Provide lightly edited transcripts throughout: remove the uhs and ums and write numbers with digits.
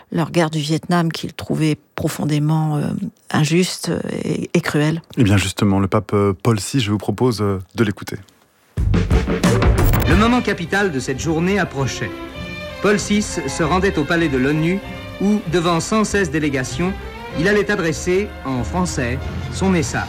leur guerre du Vietnam qu'ils trouvaient profondément injuste et cruelle. Et bien justement, le pape Paul VI, je vous propose de l'écouter. Le moment capital de cette journée approchait. Paul VI se rendait au palais de l'ONU où, devant 116 délégations, il allait adresser, en français, son message.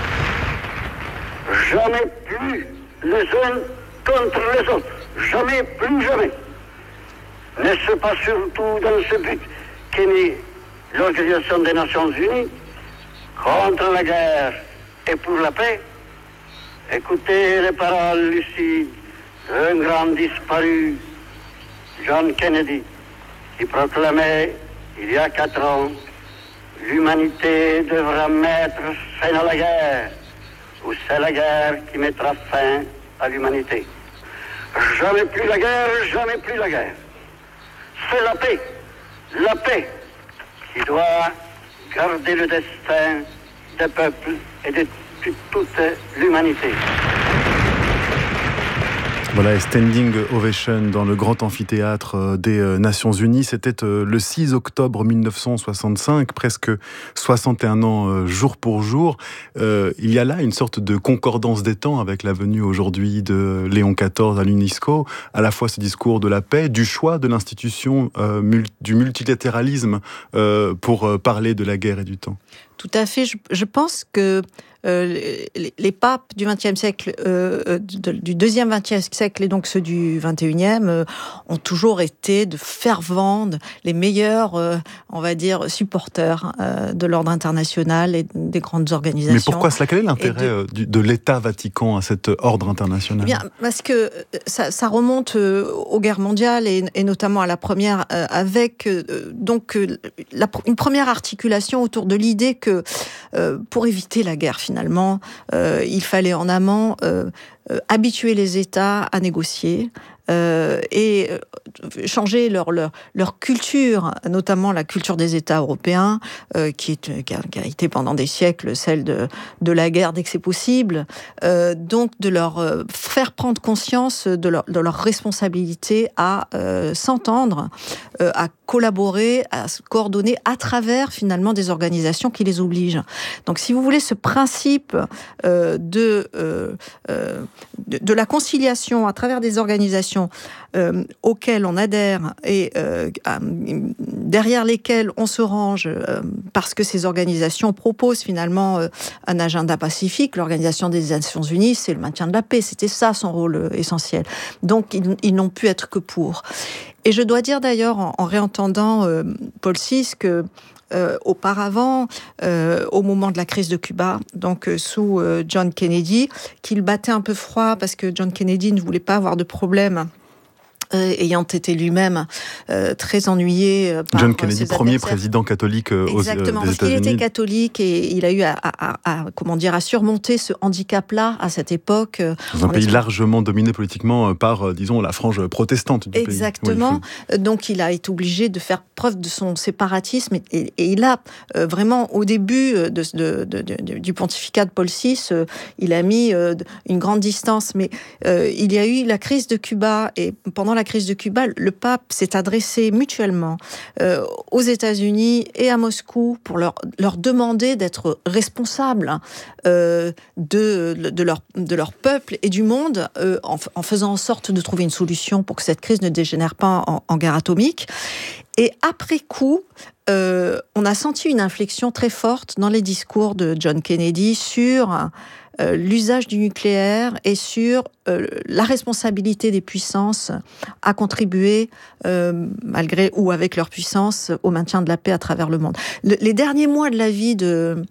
Jamais plus les uns contre les autres. Jamais, plus jamais. N'est-ce pas surtout dans ce but qu'est née l'Organisation des Nations Unies contre la guerre et pour la paix? Écoutez les paroles lucides d'un grand disparu, John Kennedy, qui proclamait, il y a 4 ans, l'humanité devra mettre fin à la guerre, ou c'est la guerre qui mettra fin à l'humanité. Jamais plus la guerre, jamais plus la guerre. C'est la paix qui doit garder le destin des peuples et de toute l'humanité. Voilà, Standing Ovation dans le grand amphithéâtre des Nations Unies. C'était le 6 octobre 1965, presque 61 ans jour pour jour. Il y a là une sorte de concordance des temps avec la venue aujourd'hui de Léon XIV à l'UNESCO, à la fois ce discours de la paix, du choix de l'institution, du multilatéralisme pour parler de la guerre et du temps. Tout à fait. Je pense que les papes du XXe siècle, du deuxième XXe siècle et donc ceux du XXIe, ont toujours été de fervents, les meilleurs, on va dire, supporters de l'ordre international et des grandes organisations. Mais pourquoi cela? Quel est l'intérêt de l'État Vatican à cet ordre international? Eh bien, parce que ça remonte aux guerres mondiales et notamment à la première, avec donc une première articulation autour de l'idée que pour éviter la guerre, finalement, il fallait en amont habituer les États à négocier et changer leur culture, notamment la culture des États européens, qui a été pendant des siècles celle de la guerre dès que c'est possible, donc de leur faire prendre conscience de leur responsabilité à s'entendre, à collaborer, à se coordonner à travers finalement des organisations qui les obligent. Donc si vous voulez, ce principe de la conciliation à travers des organisations auxquelles on adhère et derrière lesquelles on se range parce que ces organisations proposent finalement un agenda pacifique. L'Organisation des Nations Unies, c'est le maintien de la paix. C'était ça son rôle essentiel. Donc ils n'ont pu être que pour. Et je dois dire d'ailleurs, en réentendant Paul VI, que auparavant, au moment de la crise de Cuba, donc sous John Kennedy, qu'il battait un peu froid parce que John Kennedy ne voulait pas avoir de problème, ayant été lui-même très ennuyé par John Kennedy, premier adversaires. Président catholique des États-Unis. Exactement, parce qu'il était catholique et il a eu à surmonter ce handicap-là à cette époque. Dans un pays largement dominé politiquement par, disons, la frange protestante du pays. Exactement. Oui, donc il a été obligé de faire preuve de son séparatisme et il a vraiment, au début du pontificat de Paul VI, il a mis une grande distance. Mais il y a eu la crise de Cuba et pendant la crise de Cuba, le pape s'est adressé mutuellement aux États-Unis et à Moscou pour leur demander d'être responsables de leur peuple et du monde en faisant en sorte de trouver une solution pour que cette crise ne dégénère pas en guerre atomique. Et après coup, on a senti une inflexion très forte dans les discours de John Kennedy sur l'usage du nucléaire et sur la responsabilité des puissances à contribuer, malgré ou avec leur puissance, au maintien de la paix à travers le monde. Les derniers mois de la vie de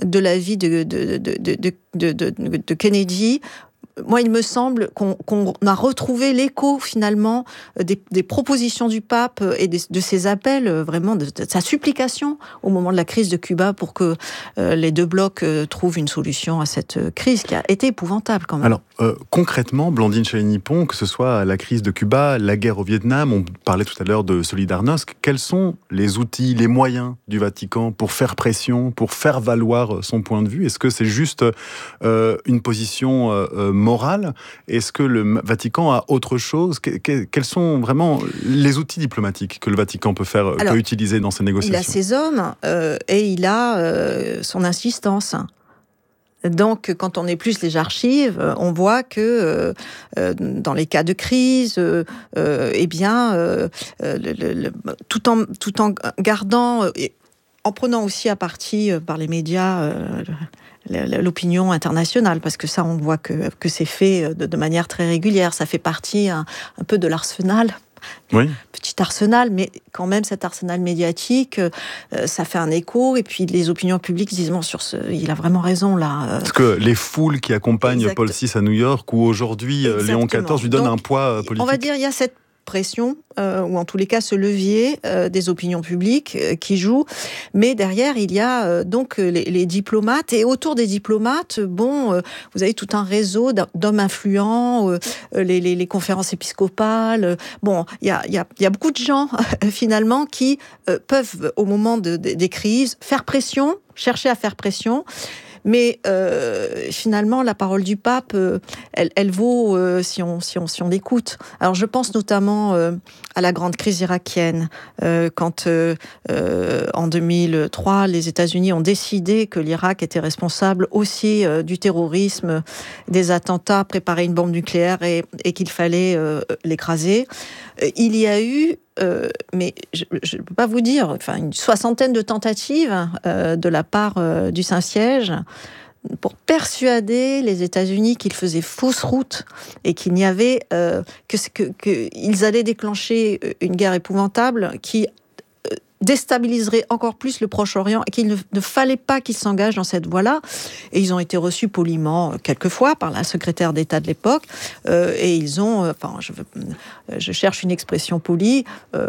Kennedy, moi, il me semble qu'on a retrouvé l'écho, finalement, des propositions du pape et de ses appels, vraiment, de sa supplication au moment de la crise de Cuba pour que les deux blocs trouvent une solution à cette crise qui a été épouvantable, quand même. Alors, Concrètement, Blandine Chalais-Nippon, que ce soit la crise de Cuba, la guerre au Vietnam, on parlait tout à l'heure de Solidarnosc, quels sont les outils, les moyens du Vatican pour faire pression, pour faire valoir son point de vue? Est-ce que c'est juste une position morale? Est-ce que le Vatican a autre chose? Quels sont vraiment les outils diplomatiques que le Vatican peut utiliser dans ces négociations? Il a ses hommes et il a son insistance. Donc, quand on épluche les archives, on voit que dans les cas de crise, tout en gardant, en prenant aussi à partie par les médias l'opinion internationale, parce que ça, on voit que c'est fait de manière très régulière. Ça fait partie un peu de l'arsenal. Oui. Petit arsenal, mais quand même cet arsenal médiatique, ça fait un écho, et puis les opinions publiques disent bon, il a vraiment raison là. Parce que les foules qui accompagnent Paul VI à New York, où aujourd'hui Léon XIV lui donne un poids politique. On va dire il y a cette pression, ou en tous les cas ce levier des opinions publiques qui joue, mais derrière il y a donc les diplomates, et autour des diplomates, vous avez tout un réseau d'hommes influents, les conférences épiscopales, il y a beaucoup de gens finalement qui peuvent au moment des crises chercher à faire pression. Mais finalement, la parole du pape, elle vaut si on l'écoute. Alors, je pense notamment à la grande crise irakienne, quand en 2003, les États-Unis ont décidé que l'Irak était responsable aussi du terrorisme, des attentats, préparer une bombe nucléaire et qu'il fallait l'écraser. Il y a eu mais je ne peux pas vous dire, une 60aine de tentatives de la part du Saint-Siège pour persuader les États-Unis qu'ils faisaient fausse route et qu'il n'y avait qu'ils allaient déclencher une guerre épouvantable qui déstabiliserait encore plus le Proche-Orient, et qu'il ne fallait pas qu'ils s'engagent dans cette voie-là. Et ils ont été reçus poliment quelquefois par la secrétaire d'État de l'époque, et ils ont, je cherche une expression polie,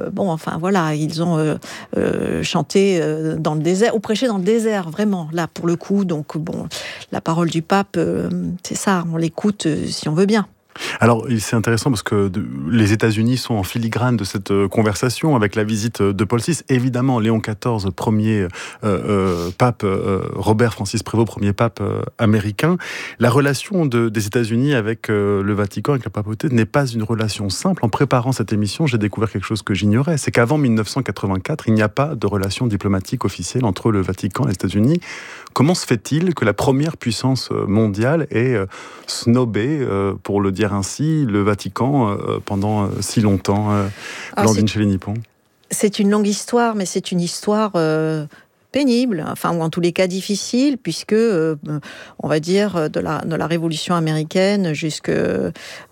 ils ont chanté dans le désert, ou prêché dans le désert, vraiment, là, pour le coup. Donc, la parole du pape, c'est ça, on l'écoute si on veut bien. Alors, c'est intéressant parce que les États-Unis sont en filigrane de cette conversation avec la visite de Paul VI. Évidemment, Léon XIV, premier pape, Robert Francis Prévost, premier pape américain. La relation des États-Unis avec le Vatican, avec la papauté, n'est pas une relation simple. En préparant cette émission, j'ai découvert quelque chose que j'ignorais. C'est qu'avant 1984, il n'y a pas de relation diplomatique officielle entre le Vatican et les États-Unis. Comment se fait-il que la première puissance mondiale ait snobé, pour le dire ainsi, le Vatican pendant si longtemps, Blandine Chalais-Nippon? C'est une longue histoire, mais c'est une histoire pénible, ou en tous les cas difficile, puisque, on va dire, de la Révolution américaine jusqu'à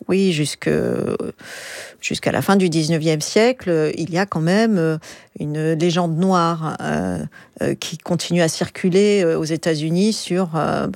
la fin du 19e siècle, il y a quand même une légende noire qui continue à circuler aux États-Unis sur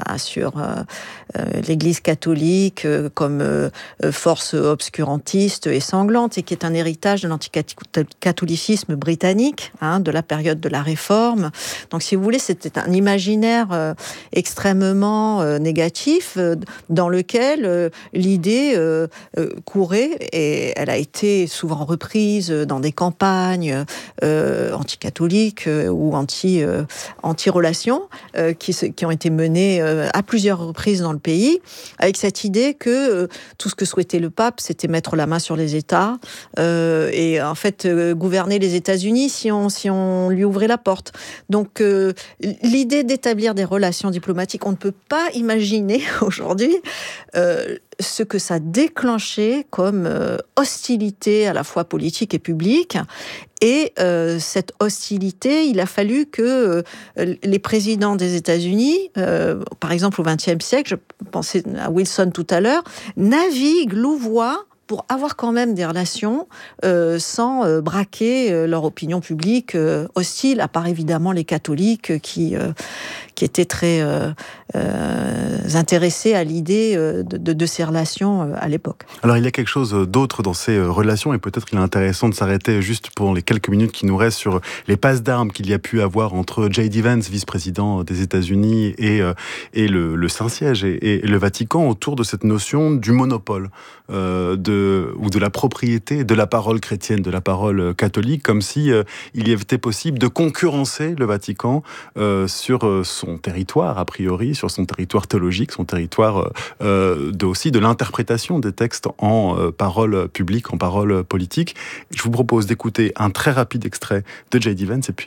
l'Église catholique comme force obscurantiste et sanglante, et qui est un héritage de l'anticatholicisme britannique, de la période de la Réforme. Donc, si vous voulez, c'était un imaginaire extrêmement négatif, dans lequel l'idée courait, et elle a été souvent reprise dans des campagnes anticatholiques ou anti-relations qui ont été menées à plusieurs reprises dans le pays, avec cette idée que tout ce que souhaitait le pape, c'était mettre la main sur les États et en fait gouverner les États-Unis si on lui ouvrait la porte. Donc l'idée d'établir des relations diplomatiques, on ne peut pas imaginer aujourd'hui ce que ça déclenchait comme hostilité à la fois politique et publique. Et cette hostilité, il a fallu que les présidents des États-Unis, par exemple au XXe siècle, je pensais à Wilson tout à l'heure, naviguent, louvoient pour avoir quand même des relations sans braquer leur opinion publique hostile, à part évidemment les catholiques qui était très intéressé à l'idée de ces relations à l'époque. Alors il y a quelque chose d'autre dans ces relations, et peut-être qu'il est intéressant de s'arrêter juste pour les quelques minutes qui nous restent sur les passes d'armes qu'il y a pu avoir entre J.D. Vance, vice-président des États-Unis, et le Saint-Siège et le Vatican autour de cette notion du monopole ou de la propriété de la parole chrétienne, de la parole catholique, comme si il y était possible de concurrencer le Vatican sur son territoire, a priori, sur son territoire théologique, son territoire aussi de l'interprétation des textes en parole publique, en parole politique. Je vous propose d'écouter un très rapide extrait de J.D. Vance, et puis